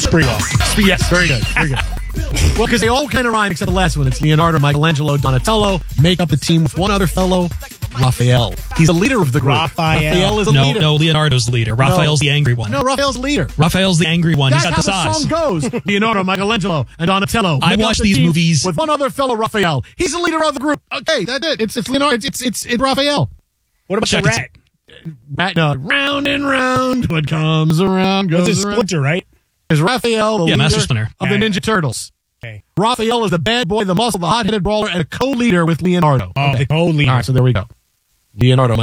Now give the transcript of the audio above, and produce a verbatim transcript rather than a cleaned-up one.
Spree-Off. Yes, very good. Very good. Well, because they all kind of rhyme except the last one. It's Leonardo, Michelangelo, Donatello. Make up the team with one other fellow, Raphael. He's the leader of the group. Raphael. Raphael is the No, leader. no, Leonardo's the leader. Raphael's the angry one. No, Raphael's the leader. Raphael's the angry one. That's He's got how the the size. song goes. Leonardo, Michelangelo, and Donatello. I Make up watched the these team movies. with one other fellow, Raphael. He's the leader of the group. Okay, that's it. It's it's Leonardo. It's it's it's, it's Raphael. What about Check the it. rat? Right, no, round and round, what comes around goes What's it, around. Splinter, right? Is Raphael the Yeah, leader Master Splinter. of the Yeah. Ninja Turtles? Okay. Raphael is the bad boy, the muscle, the hot-headed brawler, and a co-leader with Leonardo. Oh, Okay. the co-leader. All right, so there we go. Leonardo.